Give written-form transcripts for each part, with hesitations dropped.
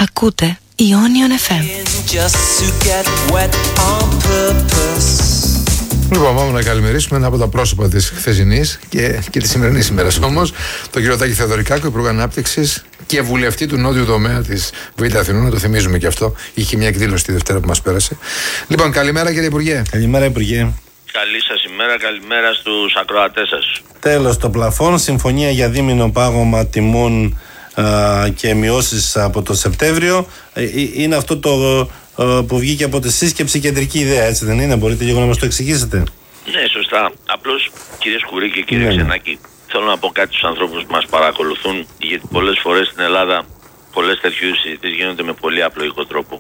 Ακούτε Ionian FM. Λοιπόν, πάμε να καλημερίσουμε ένα από τα πρόσωπα της χθεσινής και της σημερινής ημέρας όμως, τον κύριο Τάκη Θεοδωρικάκο, Υπουργό Ανάπτυξης και βουλευτή του νότιου τομέα της Β' Αθηνών. Να το θυμίζουμε και αυτό. Είχε μια εκδήλωση τη Δευτέρα που μας πέρασε. Λοιπόν, καλημέρα κύριε Υπουργέ. Καλημέρα, Υπουργέ. Καλή σας ημέρα, καλημέρα στους ακροατές σας. Τέλος το πλαφόν, συμφωνία για δίμηνο πάγωμα τιμών και μειώσεις από το Σεπτέμβριο. Είναι αυτό το που βγήκε από τη σύσκεψη κεντρική ιδέα, έτσι δεν είναι? Μπορείτε λίγο να μας το εξηγήσετε? Ναι, σωστά. Απλώς, κύριε Σκουρή και κύριε Ξενάκη, θέλω να πω κάτι στους ανθρώπους που μας παρακολουθούν, γιατί πολλές φορές στην Ελλάδα πολλές τέτοιου συζητήσεις γίνονται με πολύ απλοϊκό τρόπο.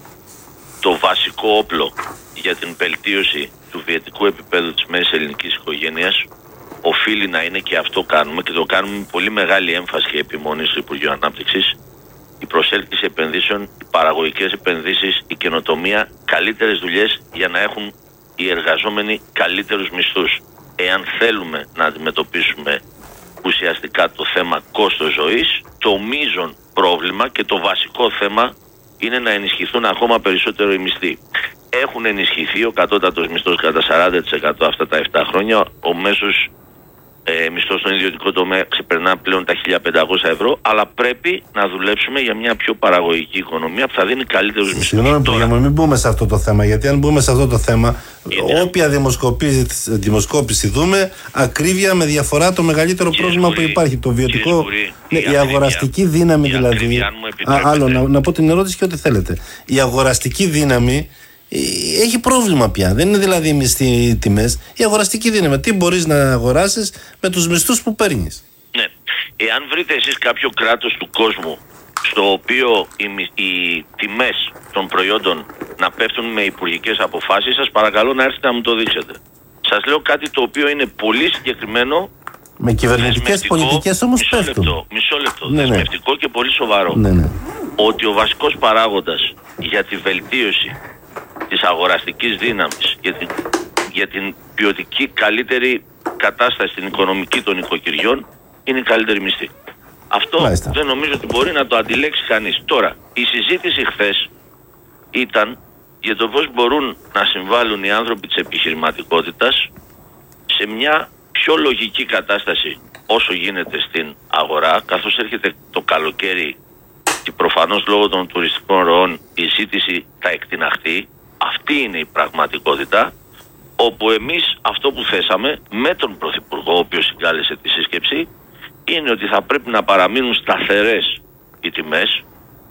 Το βασικό όπλο για την βελτίωση του βιωτικού επίπεδου της μέσης ελληνικής οικογένειας οφείλει να είναι, και αυτό κάνουμε και το κάνουμε με πολύ μεγάλη έμφαση και επιμονή στο Υπουργείο Ανάπτυξης, η προσέλκυση επενδύσεων, οι παραγωγικές επενδύσεις, η καινοτομία, καλύτερες δουλειές για να έχουν οι εργαζόμενοι καλύτερους μισθούς. Εάν θέλουμε να αντιμετωπίσουμε ουσιαστικά το θέμα κόστος ζωής, το μείζον πρόβλημα και το βασικό θέμα είναι να ενισχυθούν ακόμα περισσότερο οι μισθοί. Έχουν ενισχυθεί ο κατώτατος μισθός κατά 40% αυτά τα 7 χρόνια, ο μέσος μισθός στον ιδιωτικό τομέα ξεπερνά πλέον τα 1.500 ευρώ, αλλά πρέπει να δουλέψουμε για μια πιο παραγωγική οικονομία που θα δίνει καλύτερους μισθούς. Συγγνώμη, για να μην μπούμε σε αυτό το θέμα, γιατί αν μπούμε σε αυτό το θέμα, όποια δημοσκόπηση δούμε, ακρίβεια με διαφορά το μεγαλύτερο πρόβλημα που υπάρχει, το βιωτικό, η αγοραστική δύναμη δηλαδή. Άλλο, να πω την ερώτηση και ό,τι θέλετε. Η αγοραστική δύναμη έχει πρόβλημα πια. Δεν είναι δηλαδή οι μισθοί οι τιμές, η αγοραστική δύναμη. Τι μπορείς να αγοράσεις με τους μισθούς που παίρνεις? Ναι. Εάν βρείτε εσείς κάποιο κράτος του κόσμου στο οποίο οι τιμές των προϊόντων να πέφτουν με υπουργικές αποφάσεις, σας παρακαλώ να έρθετε να μου το δείξετε. Σας λέω κάτι το οποίο είναι πολύ συγκεκριμένο. Με κυβερνητικές πολιτικές όμως πέφτουν. Μισό λεπτό. Δεσμευτικό και πολύ σοβαρό. Ότι ο βασικός παράγοντας για τη βελτίωση της αγοραστικής δύναμης, για την ποιοτική καλύτερη κατάσταση στην οικονομική των οικοκυριών, είναι η καλύτερη μισθή. Αυτό δεν νομίζω ότι μπορεί να το αντιλέξει κανείς. Τώρα, η συζήτηση χθες ήταν για το πώς μπορούν να συμβάλλουν οι άνθρωποι της επιχειρηματικότητας σε μια πιο λογική κατάσταση όσο γίνεται στην αγορά, καθώς έρχεται το καλοκαίρι και προφανώς λόγω των τουριστικών ροών η ζήτηση θα εκτιναχθεί. Αυτή είναι η πραγματικότητα, όπου εμείς αυτό που θέσαμε με τον Πρωθυπουργό, ο οποίος συγκάλεσε τη σύσκεψη, είναι ότι θα πρέπει να παραμείνουν σταθερές οι τιμές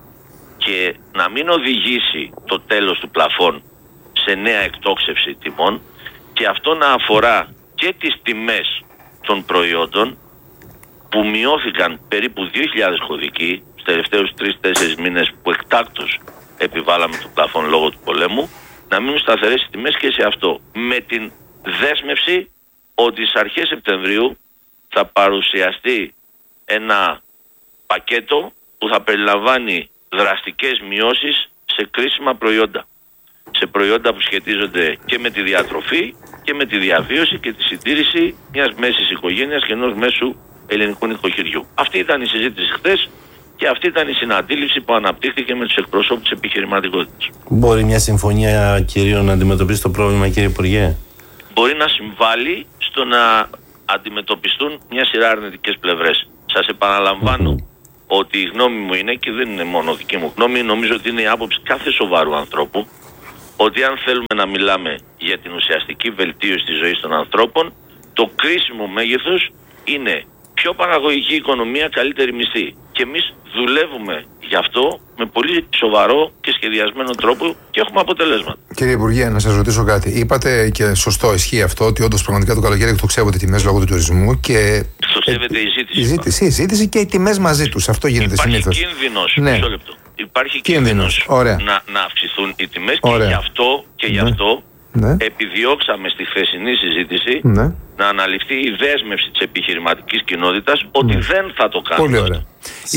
και να μην οδηγήσει το τέλος του πλαφών σε νέα εκτόξευση τιμών, και αυτό να αφορά και τις τιμές των προϊόντων που μειώθηκαν περίπου 2.000 κωδικοί στους τελευταίους 3-4 μήνες που εκτάκτως επιβάλαμε το πλαφόν λόγω του πολέμου, να μείνουν σταθερές οι τιμές και σε αυτό. Με την δέσμευση ότι στις αρχές Σεπτεμβρίου θα παρουσιαστεί ένα πακέτο που θα περιλαμβάνει δραστικές μειώσεις σε κρίσιμα προϊόντα. Σε προϊόντα που σχετίζονται και με τη διατροφή και με τη διαβίωση και τη συντήρηση μιας μέσης οικογένειας και ενός μέσου ελληνικού νοικοκυριού. Αυτή ήταν η συζήτηση χθες. Και αυτή ήταν η συναντήληψη που αναπτύχθηκε με τους εκπροσώπους της επιχειρηματικότητας. Μπορεί μια συμφωνία κυρίων να αντιμετωπίσει το πρόβλημα, κύριε Υπουργέ? Μπορεί να συμβάλλει στο να αντιμετωπιστούν μια σειρά αρνητικές πλευρές. Σας επαναλαμβάνω ότι η γνώμη μου είναι, και δεν είναι μόνο δική μου γνώμη, νομίζω ότι είναι η άποψη κάθε σοβαρού ανθρώπου, ότι αν θέλουμε να μιλάμε για την ουσιαστική βελτίωση της ζωής των ανθρώπων, το κρίσιμο μέγεθος είναι πιο παραγωγική οικονομία, καλύτερη μισθή. Και εμείς δουλεύουμε γι' αυτό με πολύ σοβαρό και σχεδιασμένο τρόπο και έχουμε αποτελέσματα. Κύριε Υπουργέ, να σας ρωτήσω κάτι. Είπατε, και σωστό, ισχύει αυτό, ότι όντως πραγματικά το καλοκαίρι εκτοξεύονται οι τιμές λόγω του τουρισμού και. Εκτοξεύεται η ζήτηση. Η ζήτηση και οι τιμές μαζί τους. Αυτό γίνεται συνήθως. Υπάρχει κίνδυνος. Μισό λεπτό. Υπάρχει κίνδυνος να αυξηθούν οι τιμές και γι' αυτό επιδιώξαμε στη χθεσινή συζήτηση να αναλυφθεί η δέσμευση της επιχειρηματικής κοινότητας ότι δεν θα το κάνουμε. Πολύ ωραία.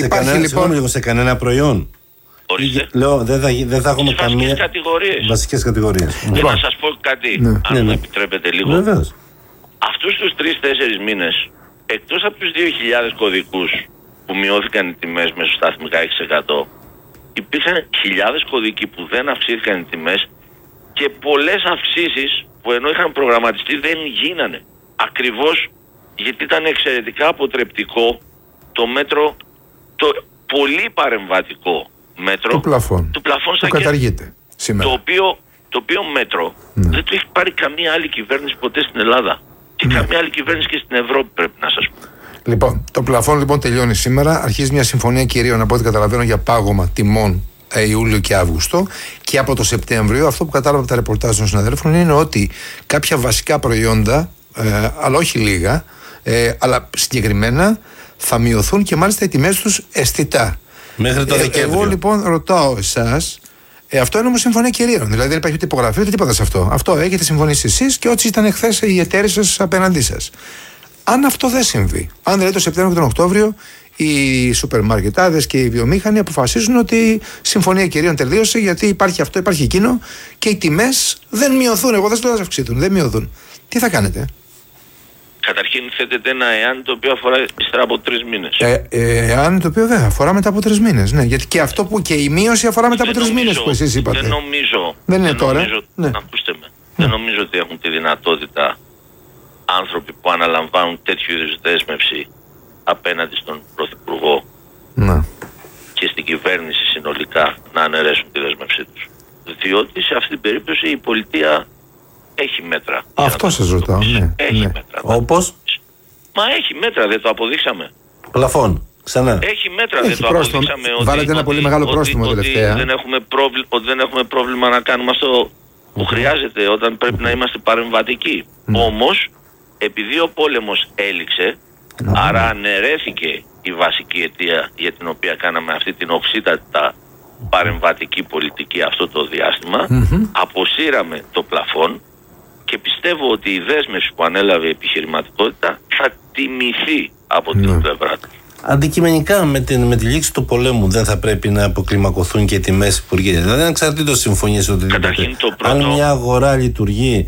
Σε κανένα προϊόν? Λέω, δεν θα έχουμε καμία. Βασικές κατηγορίες. Και να σας πω κάτι, αν μου επιτρέπετε λίγο. Βεβαίως. Αυτούς τους 3-4 μήνες, εκτός από τους 2.000 κωδικούς που μειώθηκαν οι τιμές μεσοσταθμικά 6%, υπήρχαν χιλιάδες κωδικοί που δεν αυξήθηκαν οι τιμές και πολλές αυξήσεις που ενώ είχαν προγραμματιστεί δεν γίνανε. Ακριβώς γιατί ήταν εξαιρετικά αποτρεπτικό το μέτρο, το πολύ παρεμβατικό μέτρο του πλαφών στα που καταργείται σήμερα. Το οποίο μέτρο δεν το έχει πάρει καμία άλλη κυβέρνηση ποτέ στην Ελλάδα. Και καμία άλλη κυβέρνηση και στην Ευρώπη, πρέπει να σας πω. Λοιπόν, το πλαφόν λοιπόν τελειώνει σήμερα. Αρχίζει μια συμφωνία κυρίων, από ό,τι καταλαβαίνω, για πάγωμα τιμών Ιούλιο και Αύγουστο. Και από το Σεπτέμβριο, αυτό που κατάλαβα από τα ρεπορτάζ των συναδέλφων είναι ότι κάποια βασικά προϊόντα, αλλά όχι λίγα, αλλά συγκεκριμένα, θα μειωθούν και μάλιστα οι τιμές τους αισθητά. Μέχρι το Δεκέμβριο. Εγώ λοιπόν ρωτάω εσάς. Αυτό είναι όμως συμφωνία κυρίων. Δηλαδή δεν υπάρχει ούτε υπογραφή ούτε τίποτα σε αυτό. Αυτό έχετε συμφωνήσει εσείς και ό,τι ήταν εχθές οι εταίρες σας απέναντί σας. Αν αυτό δεν συμβεί, αν δηλαδή το Σεπτέμβριο και τον Οκτώβριο οι σούπερ μαρκετάδες και οι βιομήχανοι αποφασίζουν ότι η συμφωνία κυρίων τελείωσε γιατί υπάρχει αυτό, υπάρχει εκείνο και οι τιμές δεν μειωθούν. Εγώ δεν σας αυξηθούν, δεν μειωθούν. Τι θα κάνετε? Καταρχήν θέτεται ένα εάν το οποίο αφορά ύστερα από 3 μήνες. Εάν το οποίο δεν αφορά μετά από 3 μήνες. Ναι, γιατί και αυτό που και η μείωση αφορά μετά από 3 μήνες που εσείς είπατε. Δεν νομίζω. Δεν είναι τώρα. Ακούστε με. Δεν νομίζω ότι έχουν τη δυνατότητα άνθρωποι που αναλαμβάνουν τέτοιου είδους δέσμευση απέναντι στον Πρωθυπουργό και στην κυβέρνηση συνολικά να αναιρέσουν τη δέσμευσή τους. Διότι σε αυτή την περίπτωση η πολιτεία έχει μέτρα. Αυτό σας ρωτάω. Έχει μέτρα. Όπως? Μα έχει μέτρα, δεν το αποδείξαμε. Πλαφόν. Ξανά. Έχει μέτρα, δεν το αποδείξαμε. Βάλετε ένα πολύ μεγάλο πρόστιμο τελευταία. Ότι δεν έχουμε πρόβλημα να κάνουμε αυτό που χρειάζεται όταν πρέπει να είμαστε παρεμβατικοί. Όμως, επειδή ο πόλεμος έληξε, άρα αναιρέθηκε η βασική αιτία για την οποία κάναμε αυτή την οξύτατα παρεμβατική πολιτική αυτό το διάστημα, αποσύραμε το πλαφόν και πιστεύω ότι η δέσμευση που ανέλαβε η επιχειρηματικότητα θα τιμηθεί από την πλευρά του. Αντικειμενικά με τη λήξη του πολέμου δεν θα πρέπει να αποκλιμακωθούν και τιμές υπουργείες? Δηλαδή ανεξαρτήτως συμφωνίες οτιδήποτε. Αν μια αγορά λειτουργεί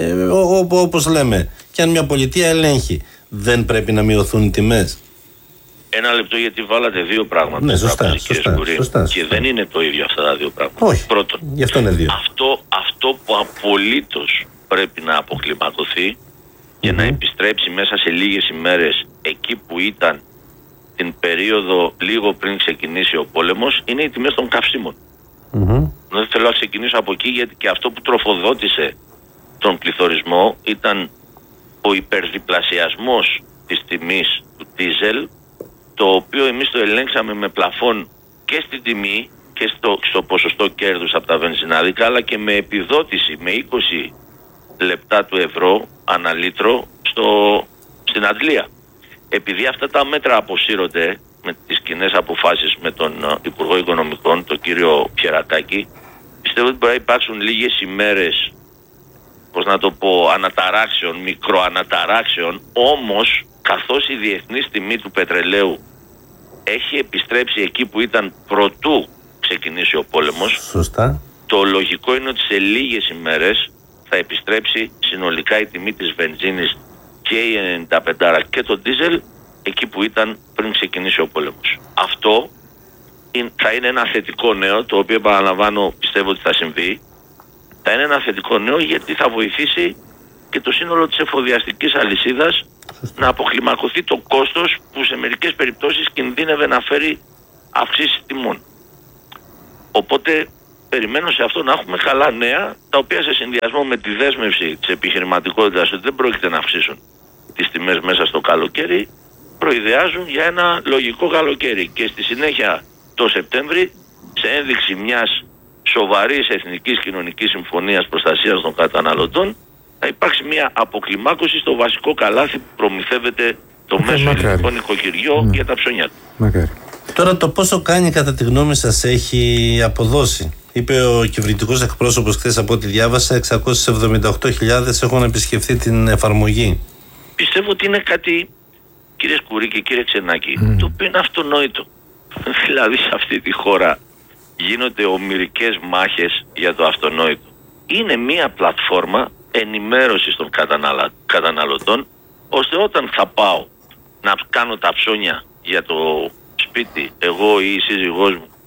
όπως λέμε και αν μια πολιτεία ελέγχει, δεν πρέπει να μειωθούν οι τιμές? Ένα λεπτό, γιατί βάλατε δύο πράγματα. Ναι, σωστά. Και δεν είναι το ίδιο αυτά τα δύο πράγματα. Όχι, πρώτον, γι' αυτό είναι δύο. Αυτό που απολύτως πρέπει να αποκλιμακωθεί και να επιστρέψει μέσα σε λίγες ημέρες εκεί που ήταν την περίοδο λίγο πριν ξεκινήσει ο πόλεμος, είναι οι τιμές των καυσίμων. Δεν θέλω να ξεκινήσω από εκεί, γιατί και αυτό που τροφοδότησε τον πληθωρισμό ήταν ο υπερδιπλασιασμός της τιμής του ντίζελ, το οποίο εμείς το ελέγξαμε με πλαφόν και στην τιμή και στο ποσοστό κέρδους από τα βενζινάδικα, αλλά και με επιδότηση με 20 λεπτά του ευρώ ανά λίτρο στην αντλία. Επειδή αυτά τα μέτρα αποσύρονται με τις κοινές αποφάσεις με τον Υπουργό Οικονομικών, τον κύριο Πιερατάκη, πιστεύω ότι μπορεί να υπάρξουν λίγες ημέρες, πώς να το πω, αναταράξεων, μικροαναταράξεων, όμως καθώς η διεθνής τιμή του πετρελαίου έχει επιστρέψει εκεί που ήταν προτού ξεκινήσει ο πόλεμος, σωστά, το λογικό είναι ότι σε λίγες ημέρες θα επιστρέψει συνολικά η τιμή της βενζίνης και η 95 και το ντίζελ εκεί που ήταν πριν ξεκινήσει ο πόλεμος. Αυτό θα είναι ένα θετικό νέο, το οποίο επαναλαμβάνω πιστεύω ότι θα συμβεί. Θα είναι ένα θετικό νέο γιατί θα βοηθήσει και το σύνολο της εφοδιαστικής αλυσίδας να αποκλιμακωθεί το κόστος που σε μερικές περιπτώσεις κινδύνευε να φέρει αυξήσεις τιμών. Οπότε περιμένω σε αυτό να έχουμε καλά νέα, τα οποία σε συνδυασμό με τη δέσμευση της επιχειρηματικότητας ότι δεν πρόκειται να αυξήσουν τις τιμές μέσα στο καλοκαίρι, προειδεάζουν για ένα λογικό καλοκαίρι. Και στη συνέχεια το Σεπτέμβρη, σε ένδειξη μιας σοβαρής εθνικής κοινωνικής συμφωνίας προστασίας των καταναλωτών, θα υπάρξει μια αποκλιμάκωση στο βασικό καλάθι που προμηθεύεται το μέσο ελληνικό νοικοκυριό για τα ψώνια του. Μακάρι. Τώρα το πόσο κάνει κατά τη γνώμη σας έχει αποδώσει? Είπε ο κυβερνητικός εκπρόσωπος χθες, από ό,τι διάβασα, 678.000 έχουν επισκεφθεί την εφαρμογή. Πιστεύω ότι είναι κάτι, κύριε Σκουρή και κύριε Ξενάκη, το οποίο είναι αυτονόητο. Δηλαδή σε αυτή τη χώρα γίνονται ομηρικές μάχες για το αυτονόητο. Είναι μια πλατφόρμα ενημέρωσης των καταναλωτών, ώστε όταν θα πάω να κάνω τα ψώνια για το σπίτι, εγώ ή η σύζυγός μου,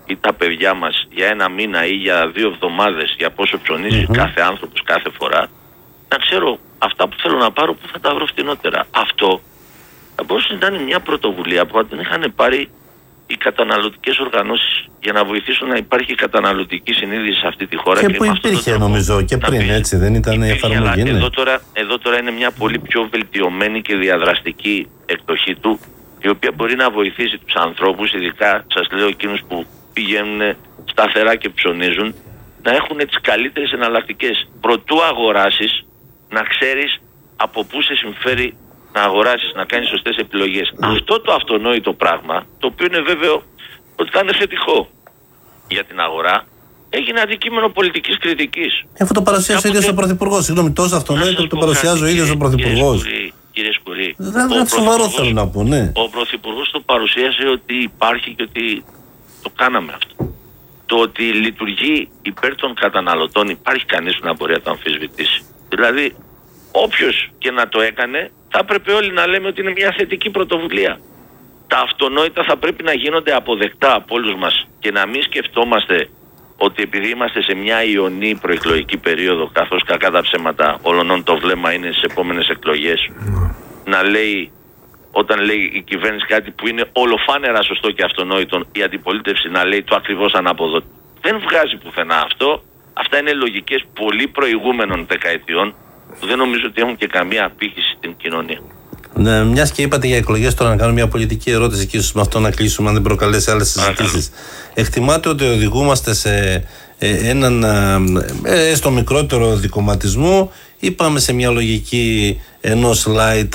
ή τα παιδιά μας για ένα μήνα ή για 2 εβδομάδες, για πόσο ψωνίζει κάθε άνθρωπος κάθε φορά, να ξέρω αυτά που θέλω να πάρω που θα τα βρω φτηνότερα. Αυτό θα μπορούσε να ήταν μια πρωτοβουλία που την είχαν πάρει οι καταναλωτικές οργανώσεις για να βοηθήσουν να υπάρχει καταναλωτική συνείδηση σε αυτή τη χώρα. Και που υπήρχε νομίζω και πριν, έτσι δεν ήταν η εφαρμογή. Εδώ τώρα είναι μια πολύ πιο βελτιωμένη και διαδραστική εκδοχή του, η οποία μπορεί να βοηθήσει τους ανθρώπους, ειδικά σας λέω εκείνους που πηγαίνουν σταθερά και ψωνίζουν, να έχουν τις καλύτερες εναλλακτικές. Προτού αγοράσεις, να ξέρεις από πού σε συμφέρει να αγοράσεις, να κάνεις σωστές επιλογές. Αυτό το αυτονόητο πράγμα, το οποίο είναι βέβαιο ότι θα είναι θετικό για την αγορά, έγινε αντικείμενο πολιτικής κριτικής. Αυτό το παρουσιάζει ο ίδιος ο Πρωθυπουργός. Συγγνώμη, τόσο αυτονόητο που το παρουσιάζει ο ίδιος ο Πρωθυπουργός. Κύριε Σκουρή, δεν σοβαρό θέλω να πω, ναι. Ο Πρωθυπουργός το παρουσίασε ότι υπάρχει και ότι το κάναμε αυτό. Το ότι λειτουργεί υπέρ των καταναλωτών, υπάρχει κανείς που να μπορεί να το αμφισβητήσει. Δηλαδή, όποιος και να το έκανε, θα έπρεπε όλοι να λέμε ότι είναι μια θετική πρωτοβουλία. Τα αυτονόητα θα πρέπει να γίνονται αποδεκτά από όλους μας και να μην σκεφτόμαστε ότι επειδή είμαστε σε μια ιονή προεκλογική περίοδο, καθώς κακά τα ψέματα όλων το βλέμμα είναι στις επόμενες εκλογές, να λέει, όταν λέει η κυβέρνηση κάτι που είναι ολοφάνερα σωστό και αυτονόητο, η αντιπολίτευση να λέει το ακριβώς ανάποδο. Δεν βγάζει πουθενά αυτό. Αυτά είναι λογικές πολύ προηγούμενων δεκαετιών που δεν νομίζω ότι έχουν και καμία απήχηση στην κοινωνία. Ναι, μιας και είπατε για εκλογές, τώρα να κάνω μια πολιτική ερώτηση και ίσως με αυτό να κλείσουμε, αν δεν προκαλέσει άλλες συζητήσεις. Εκτιμάτε ότι οδηγούμαστε σε έναν έστω μικρότερο δικομματισμό ή πάμε σε μια λογική ενός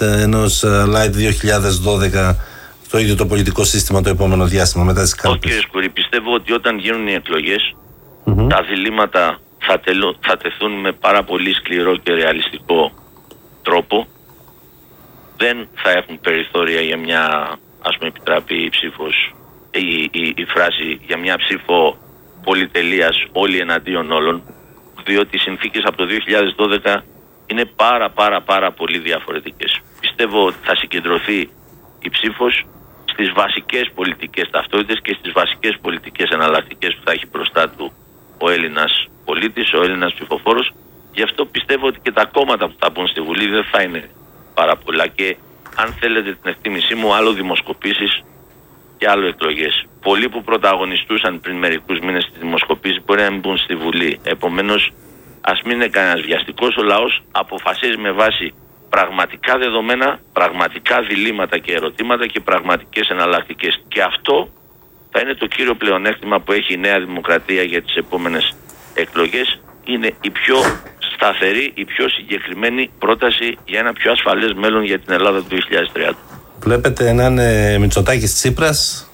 light 2012 το ίδιο το πολιτικό σύστημα το επόμενο διάστημα μετά τις κάλπες? Κύριε Σκουρή, πιστεύω ότι όταν γίνουν οι εκλογές τα διλήμματα θα τεθούν με πάρα πολύ σκληρό και ρεαλιστικό τρόπο. Δεν θα έχουν περιθώρια για μια, ας πούμε επιτράπει η ψήφος, η φράση για μια ψήφο πολυτελείας όλοι εναντίον όλων, διότι οι συνθήκες από το 2012 είναι πάρα πολύ διαφορετικές. Πιστεύω ότι θα συγκεντρωθεί η ψήφος στις βασικές πολιτικές ταυτότητες και στις βασικές πολιτικές εναλλακτικές που θα έχει μπροστά του ο Έλληνας πολίτης, ο Έλληνας ψηφοφόρος. Γι' αυτό πιστεύω ότι και τα κόμματα που θα μπουν στη Βουλή δεν θα είναι πάρα πολλά και αν θέλετε την εκτίμησή μου, άλλο δημοσκοπήσεις και άλλο εκλογές. Πολλοί που πρωταγωνιστούσαν πριν μερικούς μήνες στη δημοσκοπήση μπορεί να μην μπουν στη Βουλή. Επομένως, ας μην είναι κανένας βιαστικός. Ο λαός αποφασίζει με βάση πραγματικά δεδομένα, πραγματικά διλήμματα και ερωτήματα και πραγματικές εναλλακτικές. Και αυτό θα είναι το κύριο πλεονέκτημα που έχει η Νέα Δημοκρατία για τις επόμενες εκλογές. Είναι η πιο σταθερή, η πιο συγκεκριμένη πρόταση για ένα πιο ασφαλές μέλλον για την Ελλάδα του 2030. Βλέπετε να είναι Μητσοτάκης Τσίπρας?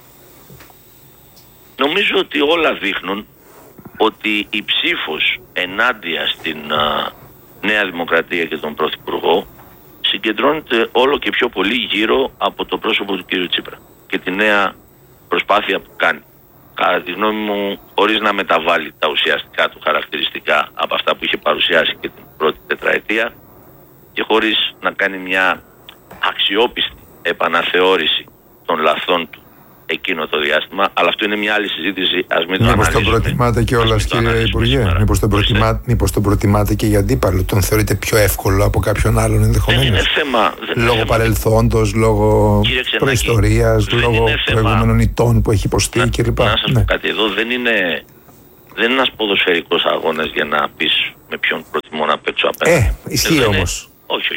Νομίζω ότι όλα δείχνουν ότι η ψήφος ενάντια στην Νέα Δημοκρατία και τον Πρωθυπουργό συγκεντρώνεται όλο και πιο πολύ γύρω από το πρόσωπο του κ. Τσίπρα και τη νέα προσπάθεια που κάνει. Κατά τη γνώμη μου, χωρίς να μεταβάλει τα ουσιαστικά του χαρακτηριστικά από αυτά που είχε παρουσιάσει και την πρώτη τετραετία και χωρίς να κάνει μια αξιόπιστη επαναθεώρηση των λαθών του εκείνο το διάστημα, αλλά αυτό είναι μια άλλη συζήτηση. Ας μην το αναλύσουμε. Μήπως τον προτιμάτε κιόλας, κύριε Υπουργέ? Μήπως τον προτιμάτε και για αντίπαλο? Τον θεωρείτε πιο εύκολο από κάποιον άλλον ενδεχομένως? Δεν είναι θέμα. Λόγω παρελθόντος, λόγω προϊστορίας, λόγω προηγούμενων ηττών που έχει υποστεί κλπ. Να σας πω κάτι εδώ. Δεν είναι ένας ποδοσφαιρικός αγώνας για να πεις με ποιον προτιμώ να παίξω απέναντι. Ισχύει όμως. Όχι.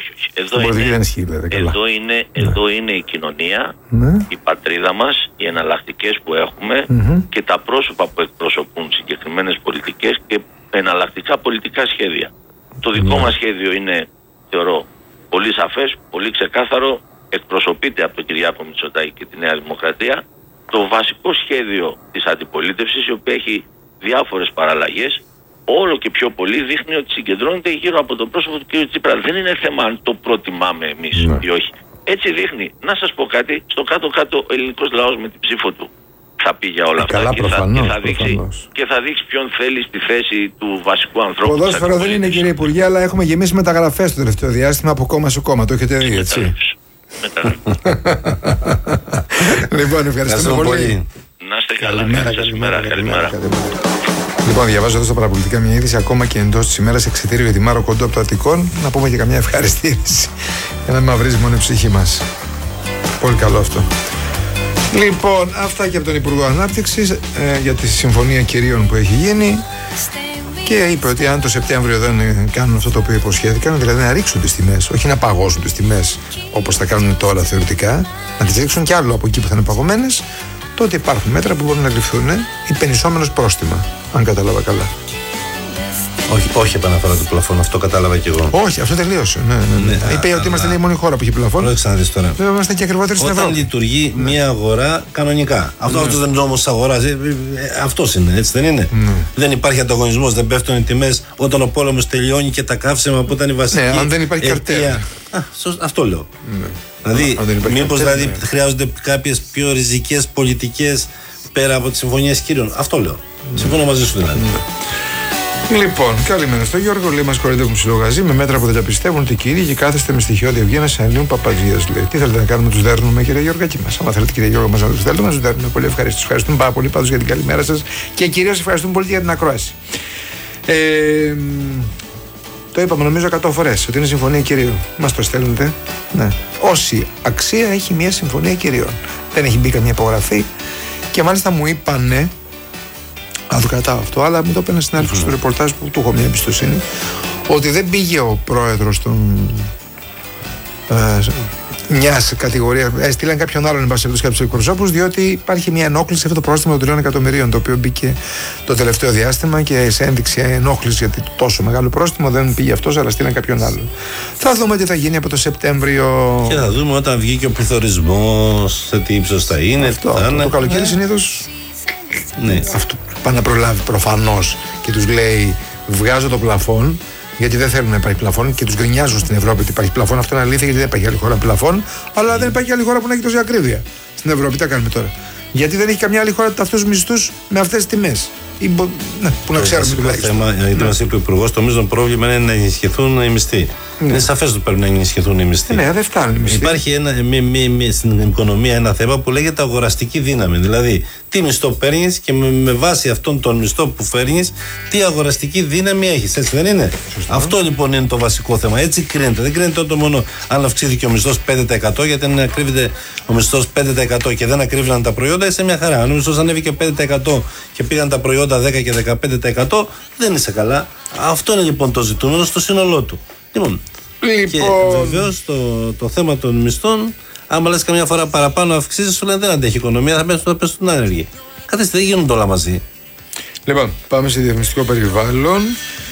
Εδώ είναι η κοινωνία, η πατρίδα μας, οι εναλλακτικές που έχουμε και τα πρόσωπα που εκπροσωπούν συγκεκριμένες πολιτικές και εναλλακτικά πολιτικά σχέδια. Το δικό μας σχέδιο είναι, θεωρώ, πολύ σαφές, πολύ ξεκάθαρο, εκπροσωπείται από τον Κυριάκο Μητσοτάκη και τη Νέα Δημοκρατία. Το βασικό σχέδιο της αντιπολίτευσης, η οποία έχει διάφορες παραλλαγές, όλο και πιο πολύ δείχνει ότι συγκεντρώνεται γύρω από το πρόσωπο του κ. Τσίπρα. Δεν είναι θέμα αν το προτιμάμε εμείς ή όχι. Έτσι δείχνει. Να σας πω κάτι, στο κάτω-κάτω ο ελληνικός λαός με την ψήφο του θα πει για όλα αυτά. Καλά, και θα δείξει ποιον θέλει στη θέση του βασικού ανθρώπου. Ποδόσφαιρο δεν είναι, κύριε Υπουργέ, αλλά έχουμε γεμίσει μεταγραφές το τελευταίο διάστημα από κόμμα σε κόμμα. Το έχετε δει, έτσι? Μεταγραφές. Λοιπόν, ευχαριστούμε πολύ. Να είστε καλά. Καλημέρα. Λοιπόν, διαβάζω εδώ στα παραπολιτικά μια είδηση. Ακόμα και εντός της ημέρας εξιτήριο για τη Μάρο Κοντού από το Αττικόν. Να πούμε και καμιά ευχαριστήρηση για να μην μαυρίζει μόνο η ψυχή μας. Πολύ καλό αυτό. Λοιπόν, αυτά και από τον Υπουργό Ανάπτυξης για τη συμφωνία κυρίων που έχει γίνει. Και είπε ότι αν το Σεπτέμβριο δεν κάνουν αυτό το οποίο υποσχέθηκαν, δηλαδή να ρίξουν τις τιμές, όχι να παγώσουν τις τιμές όπως θα κάνουν τώρα θεωρητικά, να τις ρίξουν κι άλλο από εκεί που θα είναι παγωμένες, τότε υπάρχουν μέτρα που μπορούν να ληφθούν υπενισόμενος πρόστιμα, αν κατάλαβα καλά. Όχι επαναφορά του πλαφών, αυτό κατάλαβα κι εγώ. Όχι, αυτό τελείωσε. Ναι. Είπε ότι είμαστε η μόνη χώρα που έχει πλαφών. Πρόσεξε να δεις τώρα. Βέβαια, είμαστε και ακριβότεροι στην Ευρώπη. Όταν λειτουργεί μια αγορά κανονικά. Αυτό δεν είναι νόμος της αγοράς. Αυτός είναι, έτσι δεν είναι. Δεν υπάρχει ανταγωνισμός, δεν πέφτουν οι τιμές όταν ο πόλεμος τελειώνει και τα καύσιμα που ήταν η βασική. Ναι, αν δεν υπάρχει καρτέλ. Αυτό λέω. Δηλαδή, μήπως δηλαδή χρειάζονται κάποιες πιο ριζικές πολιτικές πέρα από τις συμφωνίες κύριων. Αυτό λέω. Συμφωνώ μαζί σου δηλαδή. Λοιπόν, καλημέρα στο Γιώργο. Λέει: μας κοροϊδεύουν ψιλογαζί με μέτρα που δεν τα πιστεύουν ότι οι κύριοι και κάθεστε με στοιχειώδη ευγένεια σε αλλήλουν παπαζίες. Λέει: τι θέλετε να κάνουμε, τους δέρνουμε, κύριε Γιώργακη μας. Αν θέλετε, κύριε Γιώργο, μας να τους δέρνουμε, να τους δέρνουμε. Πολύ ευχαριστώ. Ευχαριστούμε πάρα πολύ πάντως για την καλημέρα σας και κυρίως ευχαριστούμε πολύ για την ακρόαση. Το είπαμε νομίζω 100 φορές ότι είναι συμφωνία κυρίων. Μας το στέλνετε. Ναι. Όση αξία έχει μια συμφωνία κυρίων. Δεν έχει μπει καμία υπογραφή και μάλιστα μου είπανε. Να το κρατάω αυτό, αλλά μου το έπαιρνε στην άλλη στο ρεπορτάζ που του έχω μια εμπιστοσύνη ότι δεν πήγε ο πρόεδρος των μιας κατηγορίας, έστειλαν κάποιον άλλον εν πάση περιπτώσει κάποιους εκπροσώπους, διότι υπάρχει μια ενόχληση σε αυτό το πρόστιμο των 3 εκατομμυρίων, το οποίο μπήκε το τελευταίο διάστημα και σε ένδειξη ενόχληση γιατί τόσο μεγάλο πρόστιμο δεν πήγε αυτός, αλλά στείλαν κάποιον άλλον. Θα δούμε τι θα γίνει από το Σεπτέμβριο. Και θα δούμε όταν βγει και ο πληθωρισμός, σε τι ύψος θα είναι. Αυτό, το καλοκαίρι συνήθως. Ναι. Αυτό πάνε να προλάβει προφανώς και τους λέει βγάζω το πλαφόν, γιατί δεν θέλουν να υπάρχει πλαφόν και τους γκρινιάζουν στην Ευρώπη ότι υπάρχει πλαφόν. Αυτό είναι αλήθεια, γιατί δεν υπάρχει άλλη χώρα πλαφόν, αλλά δεν υπάρχει άλλη χώρα που να έχει τόση ακρίβεια στην Ευρώπη. Τι κάνουμε τώρα? Γιατί δεν έχει καμιά άλλη χώρα αυτούς τους μισθούς με αυτές τις τιμές. Ναι, που να ξέρουμε τουλάχιστον. Το θέμα, γιατί μας είπε ο Υπουργός, το μείζον πρόβλημα είναι να ενισχυθούν οι μισθοί. Ναι. Είναι σαφές ότι πρέπει να ενισχυθούν οι μισθοί. Ναι, δεν φτάνουν οι μισθοί. Υπάρχει στην οικονομία ένα θέμα που λέγεται αγοραστική δύναμη. Δηλαδή, τι μισθό παίρνεις και με βάση αυτόν τον μισθό που φέρνεις, τι αγοραστική δύναμη έχεις. Έτσι δεν είναι? Σωστά. Αυτό λοιπόν είναι το βασικό θέμα. Έτσι κρίνεται. Δεν κρίνεται τότε μόνο αν αυξήθηκε ο μισθός 5%, γιατί αν ακρίβεται ο μισθός 5% και δεν ακρίβαιναν τα προϊόντα, είσαι μια χαρά. Αν ο μισθός ανέβηκε 5% και πήγαν τα προϊόντα 10 και 15%, δεν είσαι καλά. Αυτό είναι λοιπόν το ζητούμενο στο σύνολό του. Λοιπόν. Και βεβαίως το θέμα των μισθών, άμα λες καμιά φορά παραπάνω αυξήσεις, σου λένε δεν αντέχει η οικονομία, θα πέσουν στην άνεργη. Καθίστε, δεν γίνονται όλα μαζί. Λοιπόν, πάμε σε διαφημιστικό περιβάλλον.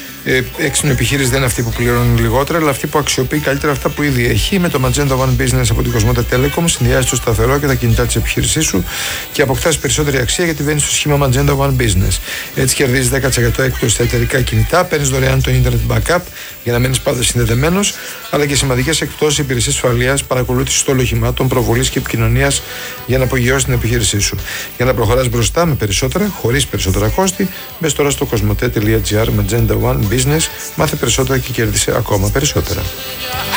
Έξυπνη επιχείρηση δεν είναι αυτή που πληρώνει λιγότερα, αλλά αυτή που αξιοποιεί καλύτερα αυτά που ήδη έχει. Με το Magenta One Business από την Κοσμοτέ Telecom συνδυάζει το σταθερό και τα κινητά της επιχείρησής σου και αποκτάς περισσότερη αξία γιατί βαίνεις στο σχήμα Magenta One Business. Έτσι κερδίζεις 10% έκπτωση στα εταιρικά κινητά, παίρνεις δωρεάν το Internet Backup για να μένεις πάντα συνδεδεμένος, αλλά και σημαντικές εκπτώσεις υπηρεσίες ασφαλείας, παρακολούθησης των οχημάτων, προβολής και επικοινωνίας για να απογειώσεις την επιχείρησή σου. Για να προχωράς μπροστά με περισσότερα, χωρίς περισσότερα κόστη, μπες τώρα στο cosmote.gr Magenta One Business, μάθε περισσότερα και κέρδισε ακόμα περισσότερα.